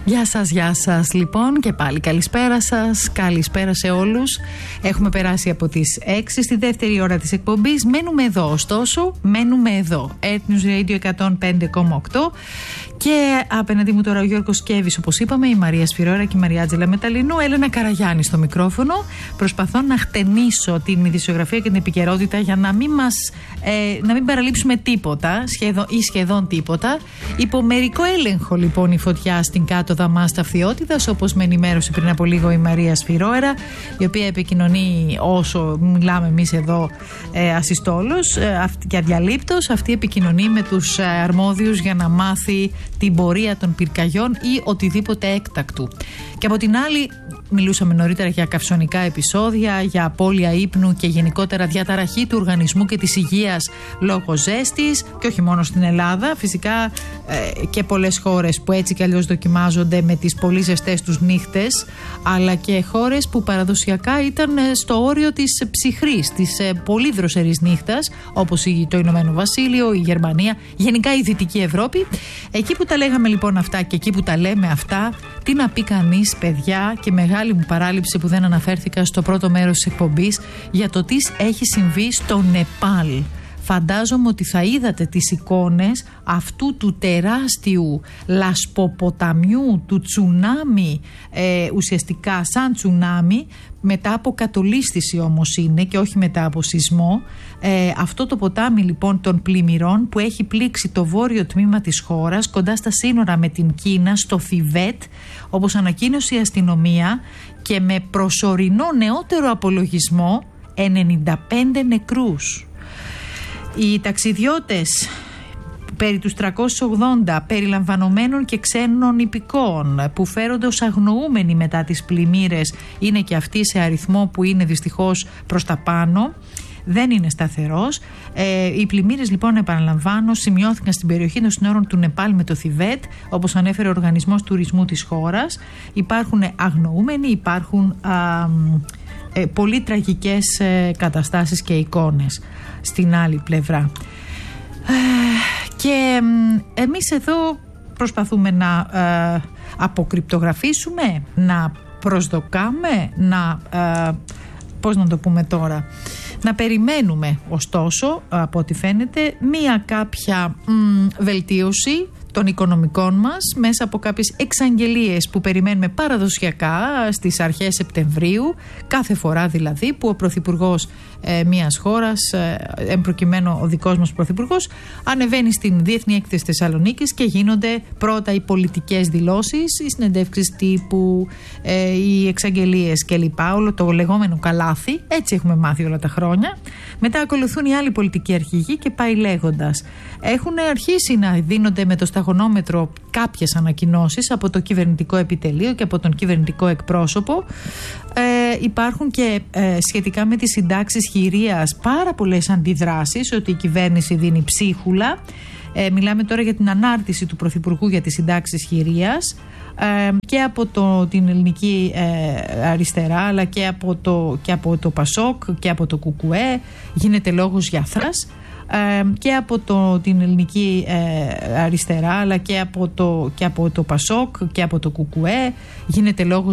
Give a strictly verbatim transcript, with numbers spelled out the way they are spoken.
Γεια σας, γεια σας λοιπόν και πάλι καλησπέρα σας, καλησπέρα σε όλους. Έχουμε περάσει από τις έξι στη δεύτερη ώρα της εκπομπής. Μένουμε εδώ ωστόσο, μένουμε εδώ. Earth News Radio εκατόν πέντε κόμμα οκτώ και απέναντι μου τώρα ο Γιώργος Σκέβης, όπως είπαμε, η Μαρία Σφυρόρα και η Μαριάτζελα Μεταλλινού, Έλενα Καραγιάννη στο μικρόφωνο. Προσπαθώ να χτενίσω την ειδησιογραφία και την επικαιρότητα για να μην μας, ε, να μην παραλείψουμε τίποτα σχεδόν, ή σχεδόν τίποτα. Υπό μερικό έλεγχο λοιπόν η φωτιά στην κάτω Δαμά Σταφδιότητας, όπως με ενημέρωσε πριν από λίγο η Μαρία Σφυρόρα, η οποία επικοινωνεί όσο μιλάμε εμείς εδώ ε, ασυστόλως ε, και αδιαλείπτως. Αυτή επικοινωνεί με τους ε, αρμόδιους για να μάθει την πορεία των πυρκαγιών ή οτιδήποτε έκτακτου. Και από την άλλη, μιλούσαμε νωρίτερα για καυσονικά επεισόδια, για απώλεια ύπνου και γενικότερα διαταραχή του οργανισμού και της υγείας λόγω ζέστης, και όχι μόνο στην Ελλάδα, φυσικά ε, και πολλές χώρες που έτσι κι αλλιώς δοκιμάζονται με τις πολύ ζεστές τους νύχτες, αλλά και χώρες που παραδοσιακά ήταν στο όριο της ψυχρής, της ε, πολύ δροσερής νύχτας, όπως το Ηνωμένο Βασίλειο, η Γερμανία, γενικά η Δυτική Ευρώπη. Εκεί που τα λέγαμε λοιπόν αυτά και εκεί που τα λέμε αυτά, τι να πει κανείς, παιδιά, και μεγάλη μου παράληψη που δεν αναφέρθηκα στο πρώτο μέρος της εκπομπής για το τι έχει συμβεί στο Νεπάλ. Φαντάζομαι ότι θα είδατε τις εικόνες αυτού του τεράστιου λασποποταμιού, του τσουνάμι, ε, ουσιαστικά σαν τσουνάμι, μετά από κατολίσθηση όμως είναι και όχι μετά από σεισμό. Ε, αυτό το ποτάμι λοιπόν των πλημμυρών που έχει πλήξει το βόρειο τμήμα της χώρας, κοντά στα σύνορα με την Κίνα, στο Θιβέτ, όπως ανακοίνωσε η αστυνομία, και με προσωρινό νεότερο απολογισμό ενενήντα πέντε νεκρούς. Οι ταξιδιώτες, περί τους τριακόσιους ογδόντα, περιλαμβανομένων και ξένων υπηκόων, που φέρονται ως αγνοούμενοι μετά τις πλημμύρες, είναι και αυτοί σε αριθμό που είναι δυστυχώς προς τα πάνω. Δεν είναι σταθερός. Ε, οι πλημμύρες λοιπόν, επαναλαμβάνω, σημειώθηκαν στην περιοχή των συνόρων του Νεπάλ με το Θιβέτ, όπως ανέφερε ο Οργανισμός Τουρισμού της χώρας. Υπάρχουν αγνοούμενοι, υπάρχουν α, ε, πολύ τραγικές ε, καταστάσεις και εικόνες στην άλλη πλευρά. Ε, και ε, εμείς εδώ προσπαθούμε να ε, αποκρυπτογραφήσουμε, να προσδοκάμε, να ε, πώς να το πούμε τώρα, να περιμένουμε ωστόσο, από ό,τι φαίνεται, μία κάποια μ, βελτίωση των οικονομικών μας μέσα από κάποιες εξαγγελίες που περιμένουμε παραδοσιακά στις αρχές Σεπτεμβρίου, κάθε φορά δηλαδή που ο Πρωθυπουργός ε, μιας χώρας, ε, εμπροκειμένου ο δικός μας Πρωθυπουργός, ανεβαίνει στην Διεθνή Έκθεση Θεσσαλονίκης και γίνονται πρώτα οι πολιτικές δηλώσεις, οι συνεντεύξεις τύπου, ε, οι εξαγγελίες κλπ. Όλο το λεγόμενο καλάθι, έτσι έχουμε μάθει όλα τα χρόνια. Μετά ακολουθούν οι άλλοι πολιτικοί αρχηγοί και πάει λέγοντας. Έχουν αρχίσει να δίνονται με το σταγονόμετρο κάποιες ανακοινώσεις από το κυβερνητικό επιτελείο και από τον κυβερνητικό εκπρόσωπο. Ε, υπάρχουν και ε, σχετικά με τις συντάξεις χειρίας πάρα πολλές αντιδράσεις, ότι η κυβέρνηση δίνει ψίχουλα. Ε, μιλάμε τώρα για την ανάρτηση του Πρωθυπουργού για τις συντάξεις χειρίας, ε, και από το, την ελληνική ε, αριστερά, αλλά και από, το, και από το Πασόκ και από το Κουκουέ γίνεται λόγος για θρας. Ε, και από το, την ελληνική ε, αριστερά, αλλά και από, το, και από το Πασόκ και από το Κουκουέ γίνεται λόγος